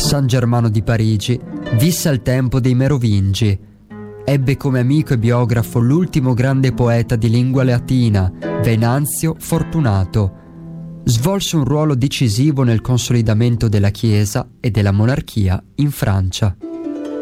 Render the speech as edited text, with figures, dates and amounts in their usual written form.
San Germano di Parigi visse al tempo dei Merovingi. Ebbe come amico e biografo l'ultimo grande poeta di lingua latina, Venanzio Fortunato. Svolse un ruolo decisivo nel consolidamento della Chiesa e della monarchia in Francia.